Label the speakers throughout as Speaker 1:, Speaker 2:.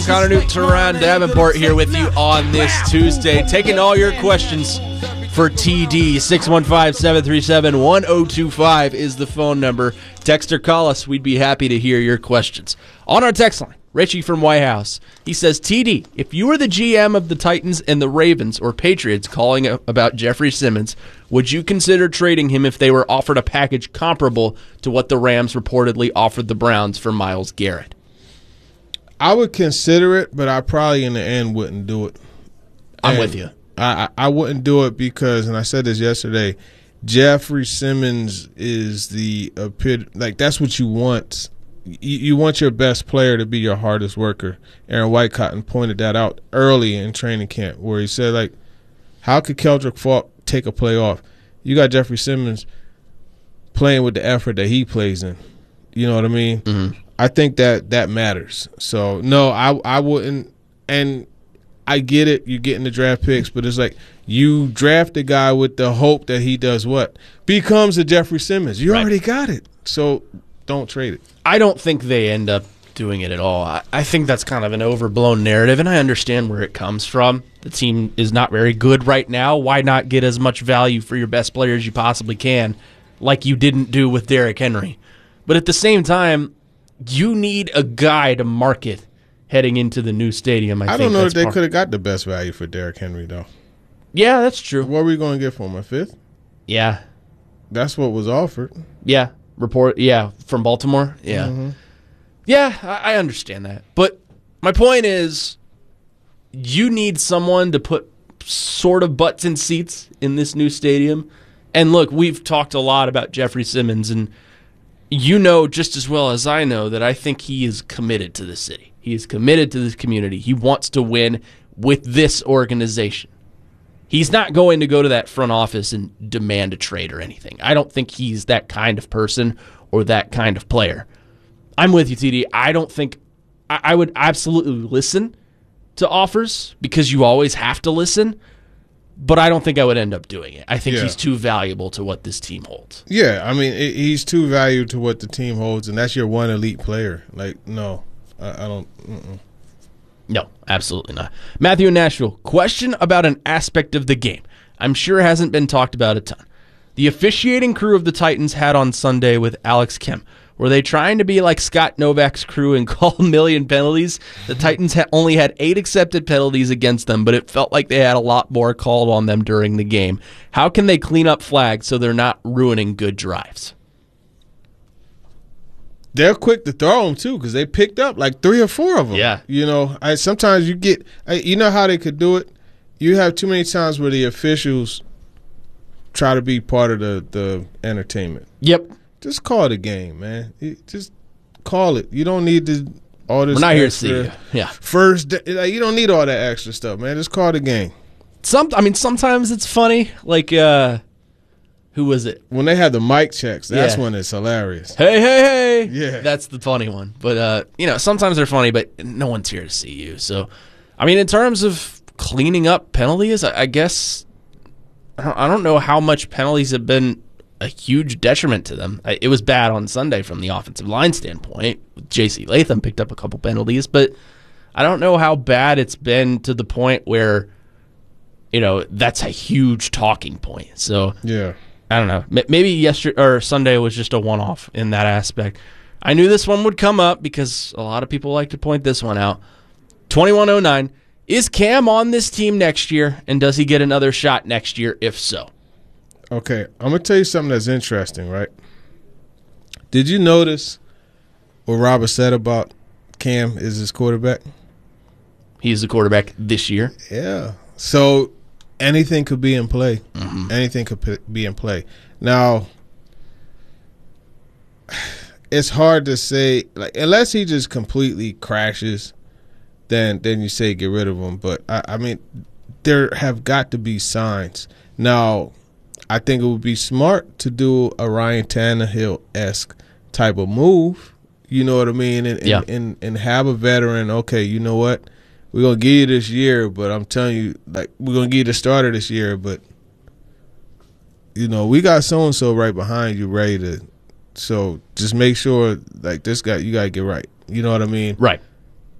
Speaker 1: Connor Newton, Teron Davenport here with you on this Tuesday, taking all your questions for TD. 615-737-1025 is the phone number. Text or call us. We'd be happy to hear your questions. On our text line, Richie from White House. He says, TD, if you were the GM of the Titans and the Ravens or Patriots calling about Jeffrey Simmons, would you consider trading him if they were offered a package comparable to what the Rams reportedly offered the Browns for Myles Garrett?
Speaker 2: I would consider it, but I probably in the end wouldn't do it.
Speaker 1: I'm with you.
Speaker 2: I wouldn't do it because, and I said this yesterday, Jeffrey Simmons is the that's what you want. You want your best player to be your hardest worker. Aaron Whitecotton pointed that out early in training camp where he said, how could Keldrick Faulk take a play off? You got Jeffrey Simmons playing with the effort that he plays in. You know what I mean? Mm-hmm. I think that matters. So, no, I wouldn't. And I get it. You're getting the draft picks, but it's like you draft a guy with the hope that he does what? Becomes a Jeffrey Simmons. You already got it. So don't trade it.
Speaker 1: I don't think they end up doing it at all. I think that's kind of an overblown narrative, and I understand where it comes from. The team is not very good right now. Why not get as much value for your best player as you possibly can, like you didn't do with Derrick Henry? But at the same time, you need a guy to market heading into the new stadium.
Speaker 2: I don't know if they could have got the best value for Derrick Henry, though.
Speaker 1: Yeah, that's true.
Speaker 2: What are we going to get for him, a fifth?
Speaker 1: Yeah.
Speaker 2: That's what was offered.
Speaker 1: Yeah. From Baltimore. Yeah. Mm-hmm. Yeah, I understand that. But my point is, you need someone to put sort of butts in seats in this new stadium. And look, we've talked a lot about Jeffrey Simmons, and you know just as well as I know that I think he is committed to the city. He is committed to this community. He wants to win with this organization. He's not going to go to that front office and demand a trade or anything. I don't think he's that kind of person or that kind of player. I'm with you, TD. I don't think I would absolutely listen to offers because you always have to listen, but I don't think I would end up doing it. I think he's too valuable to what this team holds.
Speaker 2: Yeah, I mean, he's too valuable to what the team holds, and that's your one elite player. No, I don't.
Speaker 1: No, absolutely not. Matthew in Nashville, question about an aspect of the game. I'm sure hasn't been talked about a ton. The officiating crew of the Titans had on Sunday with Alex Kim. Were they trying to be like Scott Novak's crew and call a million penalties? The Titans only had 8 accepted penalties against them, but it felt like they had a lot more called on them during the game. How can they clean up flags so they're not ruining good drives?
Speaker 2: They're quick to throw them, too, because they picked up 3 or 4 of them.
Speaker 1: Yeah.
Speaker 2: Sometimes you get you know how they could do it? You have too many times where the officials try to be part of the entertainment.
Speaker 1: Yep.
Speaker 2: Just call it a game, man. Just call it. You don't need all this.
Speaker 1: We're not here to see you. Yeah.
Speaker 2: You don't need all that extra stuff, man. Just call it a game.
Speaker 1: Sometimes it's funny. Who was it?
Speaker 2: When they have the mic checks, that's when it's hilarious.
Speaker 1: Hey.
Speaker 2: Yeah.
Speaker 1: That's the funny one. But, sometimes they're funny, but no one's here to see you. So, in terms of cleaning up penalties, I guess I don't know how much penalties have been a huge detriment to them. It was bad on Sunday from the offensive line standpoint. J.C. Latham picked up a couple penalties, but I don't know how bad it's been to the point where, that's a huge talking point. So,
Speaker 2: yeah.
Speaker 1: I don't know. Maybe yesterday or Sunday was just a one-off in that aspect. I knew this one would come up because a lot of people like to point this one out. 2109, is Cam on this team next year, and does he get another shot next year, if so?
Speaker 2: Okay, I'm going to tell you something that's interesting, right? Did you notice what Robert said about Cam is his quarterback?
Speaker 1: He's the quarterback this year.
Speaker 2: Yeah. So anything could be in play.
Speaker 1: Mm-hmm.
Speaker 2: Anything could be in play. Now, it's hard to say, unless he just completely crashes, then you say get rid of him. But, there have got to be signs. Now, I think it would be smart to do a Ryan Tannehill-esque type of move, you know what I mean, and have a veteran, okay, you know what, we're going to give you this year, but I'm telling you, we're going to give you the starter this year, but, we got so-and-so right behind you ready to, so just make sure, this guy, you got to get right. You know what I mean?
Speaker 1: Right.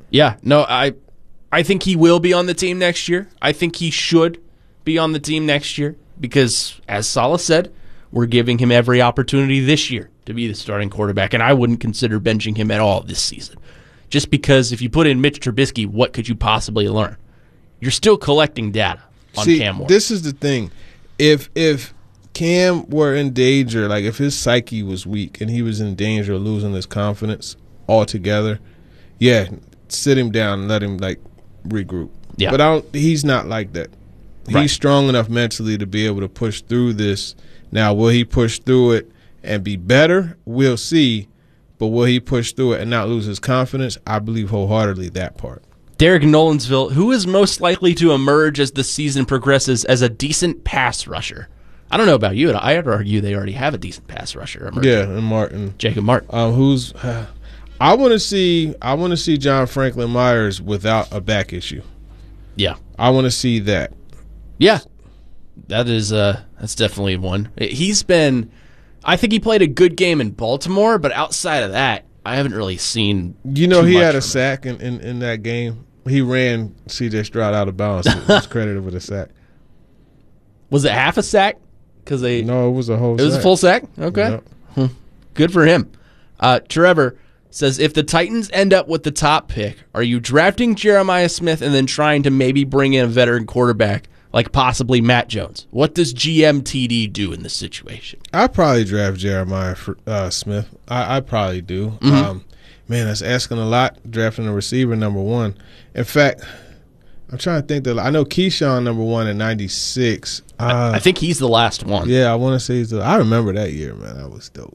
Speaker 1: Yeah, no, I think he will be on the team next year. I think he should be on the team next year because, as Saleh said, we're giving him every opportunity this year to be the starting quarterback, and I wouldn't consider benching him at all this season. Just because if you put in Mitch Trubisky, what could you possibly learn? You're still collecting data on Cam Ward.
Speaker 2: This is the thing. If Cam were in danger, like if his psyche was weak and he was in danger of losing his confidence altogether, yeah, sit him down and let him like regroup.
Speaker 1: Yeah.
Speaker 2: But he's not like that.
Speaker 1: Right.
Speaker 2: He's strong enough mentally to be able to push through this. Now, will he push through it and be better? We'll see. But will he push through it and not lose his confidence? I believe wholeheartedly that part.
Speaker 1: Derek Nolensville, who is most likely to emerge as the season progresses as a decent pass rusher? I don't know about you, but I'd argue they already have a decent pass rusher emerging.
Speaker 2: Yeah, and Martin.
Speaker 1: Jacob Martin.
Speaker 2: I want to see John Franklin Myers without a back issue.
Speaker 1: Yeah.
Speaker 2: I want to see that.
Speaker 1: Yeah. That's definitely one. I think he played a good game in Baltimore, but outside of that, I haven't really seen
Speaker 2: he had a sack in that game. He ran C.J. Stroud out of bounds. He was credited with a sack.
Speaker 1: Was it half a sack?
Speaker 2: No, it was a whole sack.
Speaker 1: It was a full sack? Okay.
Speaker 2: Yep.
Speaker 1: Good for him. Trevor says, if the Titans end up with the top pick, are you drafting Jeremiah Smith and then trying to maybe bring in a veteran quarterback like possibly Matt Jones? What does GMTD do in this situation?
Speaker 2: I'd probably draft Jeremiah Smith. I probably do. Man, that's asking a lot, drafting a receiver number one. In fact, I'm trying to think that I know Keyshawn number one in 96.
Speaker 1: I think he's the last one.
Speaker 2: Yeah, I want to say I remember that year, man. That was dope.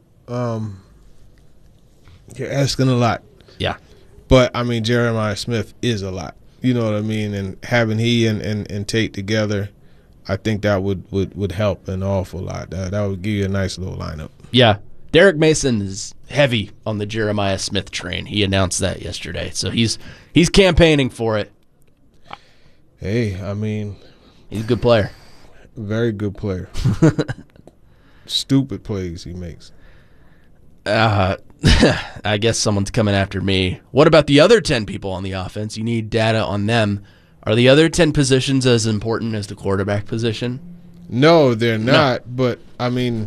Speaker 2: You're asking a lot.
Speaker 1: Yeah.
Speaker 2: But, I mean, Jeremiah Smith is a lot. You know what I mean? And having he and Tate together, I think that would help an awful lot. That would give you a nice little lineup.
Speaker 1: Yeah. Derek Mason is heavy on the Jeremiah Smith train. He announced that yesterday. So he's campaigning for it.
Speaker 2: Hey, I mean,
Speaker 1: he's a good player.
Speaker 2: Very good player. Stupid plays he makes.
Speaker 1: I guess someone's coming after me. What about the other 10 people on the offense? You need data on them. Are the other 10 positions as important as the quarterback position?
Speaker 2: No, they're not. No. But, I mean,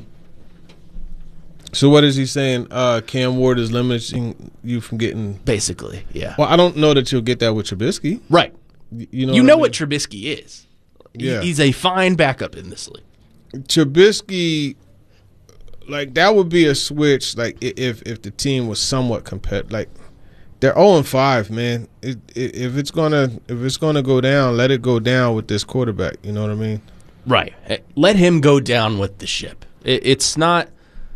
Speaker 2: so what is he saying? Cam Ward is limiting you from getting...
Speaker 1: Basically, yeah.
Speaker 2: Well, I don't know that you'll get that with Trubisky.
Speaker 1: Right.
Speaker 2: You know
Speaker 1: what Trubisky is.
Speaker 2: Yeah.
Speaker 1: He's a fine backup in this league.
Speaker 2: Trubisky, like, that would be a switch, like, if the team was somewhat competitive. Like, they're 0-5, man. If it's gonna go down, let it go down with this quarterback. You know what I mean?
Speaker 1: Right. Let him go down with the ship. It's not.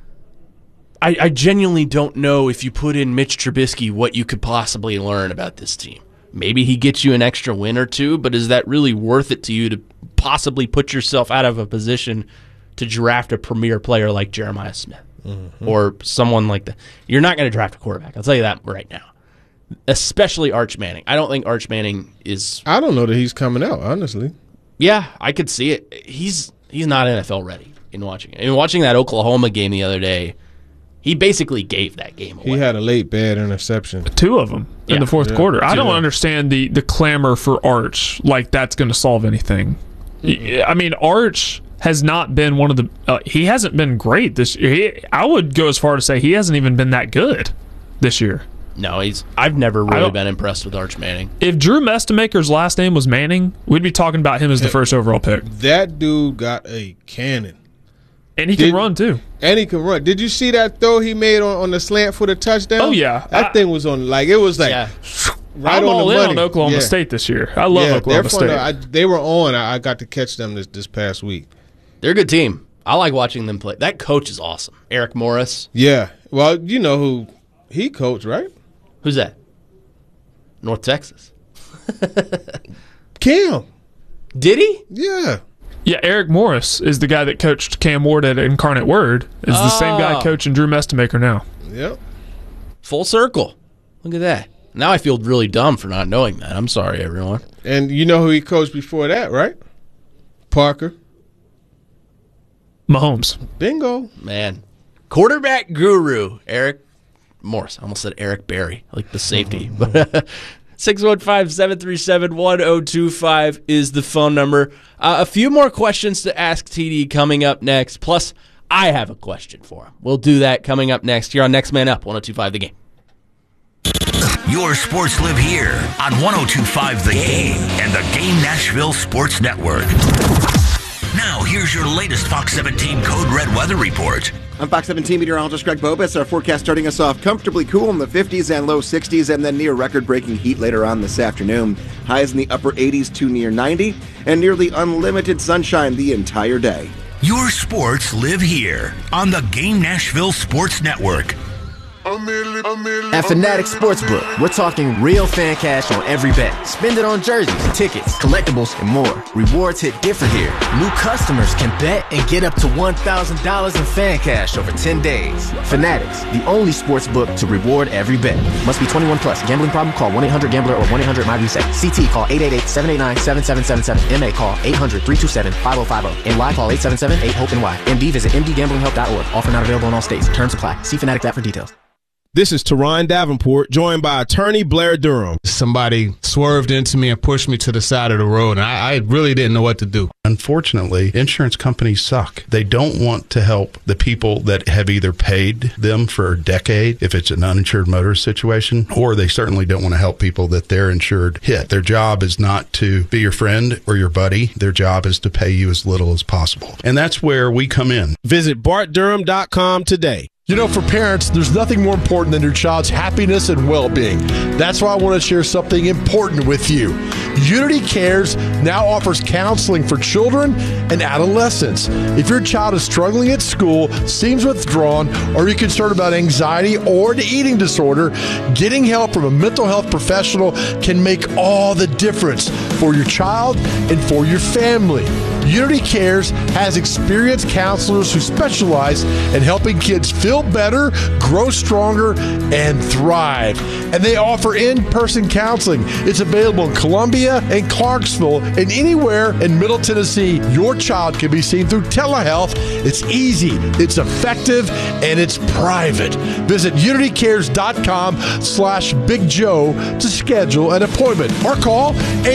Speaker 1: I genuinely don't know if you put in Mitch Trubisky what you could possibly learn about this team. Maybe he gets you an extra win or two, but is that really worth it to you to possibly put yourself out of a position to draft a premier player like Jeremiah Smith or someone like that? You're not going to draft a quarterback. I'll tell you that right now. Especially Arch Manning. I don't think Arch Manning is...
Speaker 2: I don't know that he's coming out, honestly.
Speaker 1: Yeah, I could see it. He's not NFL ready in watching it. In watching that Oklahoma game the other day, he basically gave that game away.
Speaker 2: He had a late bad interception.
Speaker 3: 2 of them in the fourth quarter. I don't understand the clamor for Arch like that's going to solve anything. I mean, Arch has not been one of the he hasn't been great this year. I would go as far to say he hasn't even been that good this year.
Speaker 1: No, I've never really been impressed with Arch Manning.
Speaker 3: If Drew Mestemaker's last name was Manning, we'd be talking about him as the first overall pick.
Speaker 2: That dude got a cannon.
Speaker 3: And he can run, too.
Speaker 2: And he can run. Did you see that throw he made on the slant for the touchdown?
Speaker 3: Oh, yeah.
Speaker 2: That thing was on, like, it was like right
Speaker 3: I'm
Speaker 2: on
Speaker 3: all
Speaker 2: the
Speaker 3: in
Speaker 2: money.
Speaker 3: on Oklahoma State this year. I love Oklahoma State.
Speaker 2: They were on. I got to catch them this past week.
Speaker 1: They're a good team. I like watching them play. That coach is awesome. Eric Morris.
Speaker 2: Yeah. Well, you know who he coached, right?
Speaker 1: Who's that? North Texas.
Speaker 2: Cam.
Speaker 1: Did he?
Speaker 2: Yeah.
Speaker 3: Yeah, Eric Morris is the guy that coached Cam Ward at Incarnate Word. Is the same guy coaching Drew Mestemaker now.
Speaker 2: Yep.
Speaker 1: Full circle. Look at that. Now I feel really dumb for not knowing that. I'm sorry, everyone.
Speaker 2: And you know who he coached before that, right? Parker.
Speaker 3: Mahomes.
Speaker 2: Bingo.
Speaker 1: Man. Quarterback guru, Eric Morris. I almost said Eric Berry, like the safety. But 615-737-1025 is the phone number. A few more questions to ask TD coming up next. Plus, I have a question for him. We'll do that coming up next here on Next Man Up, 102.5 The Game.
Speaker 4: Your sports live here on 102.5 The Game and the Game Nashville Sports Network. Now, here's your latest Fox 17 Code Red weather report.
Speaker 5: I'm Fox 17 meteorologist Greg Bobus. Our forecast starting us off comfortably cool in the 50s and low 60s, and then near record-breaking heat later on this afternoon. Highs in the upper 80s to near 90, and nearly unlimited sunshine the entire day.
Speaker 4: Your sports live here on the Game Nashville Sports Network.
Speaker 6: At Fanatics Sportsbook, we're talking real fan cash on every bet. Spend it on jerseys, tickets, collectibles, and more. Rewards hit different here. New customers can bet and get up to $1,000 in fan cash over 10 days. Fanatics, the only sportsbook to reward every bet. Must be 21 plus. Gambling problem? Call 1-800-GAMBLER or 1-800-MY-RESET. CT, call 888-789-7777. MA, call 800-327-5050. And Y, call 877-8-HOPE-NY. MD, visit mdgamblinghelp.org. Offer not available in all states. Terms apply. See Fanatics app for details.
Speaker 7: This is Teron Davenport, joined by attorney Blair Durham.
Speaker 8: Somebody swerved into me and pushed me to the side of the road, and I really didn't know what to do.
Speaker 9: Unfortunately, insurance companies suck. They don't want to help the people that have either paid them for a decade, if it's an uninsured motorist situation, or they certainly don't want to help people that their insured hit. Their job is not to be your friend or your buddy. Their job is to pay you as little as possible. And that's where we come in.
Speaker 7: Visit bartdurham.com today.
Speaker 10: You know, for parents, there's nothing more important than your child's happiness and well-being. That's why I want to share something important with you. Unity Cares now offers counseling for children and adolescents. If your child is struggling at school, seems withdrawn, or you're concerned about anxiety or an eating disorder, getting help from a mental health professional can make all the difference for your child and for your family. Unity Cares has experienced counselors who specialize in helping kids feel better, grow stronger, and thrive. And they offer in-person counseling. It's available in Columbia and Clarksville and anywhere in Middle Tennessee. Your child can be seen through telehealth. It's easy, it's effective, and it's private. Visit unitycares.com/Big Joe to schedule an appointment or call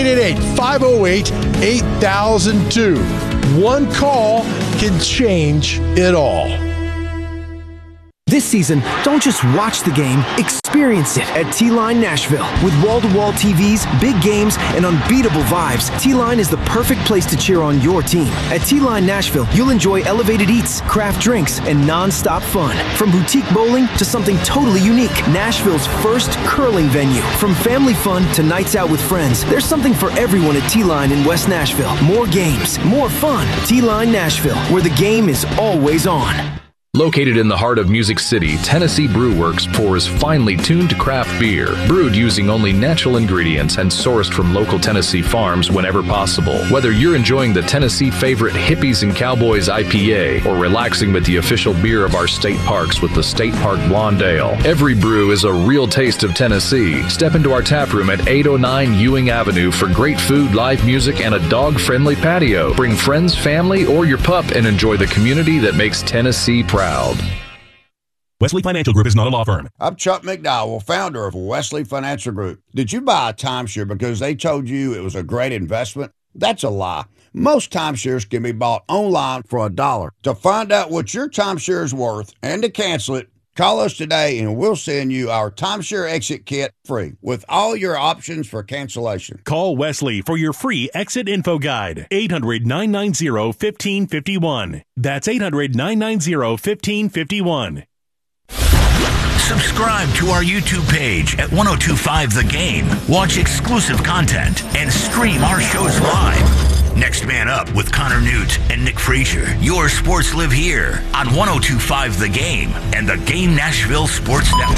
Speaker 10: 888-508-8002. One call can change it all.
Speaker 11: This season, don't just watch the game, experience it at T-Line Nashville. With wall-to-wall TVs, big games, and unbeatable vibes, T-Line is the perfect place to cheer on your team. At T-Line Nashville, you'll enjoy elevated eats, craft drinks, and non-stop fun. From boutique bowling to something totally unique, Nashville's first curling venue. From family fun to nights out with friends, there's something for everyone at T-Line in West Nashville. More games, more fun. T-Line Nashville, where the game is always on.
Speaker 12: Located in the heart of Music City, Tennessee Brew Works pours finely tuned craft beer, brewed using only natural ingredients and sourced from local Tennessee farms whenever possible. Whether you're enjoying the Tennessee favorite Hippies and Cowboys IPA or relaxing with the official beer of our state parks with the State Park Blonde Ale, every brew is a real taste of Tennessee. Step into our tap room at 809 Ewing Avenue for great food, live music, and a dog-friendly patio. Bring friends, family, or your pup and enjoy the community that makes Tennessee proud.
Speaker 13: Wesley Financial Group is not a law firm.
Speaker 14: I'm Chuck McDowell, founder of Wesley Financial Group. Did you buy a timeshare because they told you it was a great investment? That's a lie. Most timeshares can be bought online for $1. To find out what your timeshare is worth and to cancel it, call us today and we'll send you our timeshare exit kit free with all your options for cancellation.
Speaker 13: Call Wesley for your free exit info guide. 800-990-1551. That's 800-990-1551.
Speaker 4: Subscribe to our YouTube page at 102.5 The Game. Watch exclusive content and stream our shows live. Next Man Up with Connor Newt and Nick Frazier. Your sports live here on 102.5 The Game and the Game Nashville Sports Network.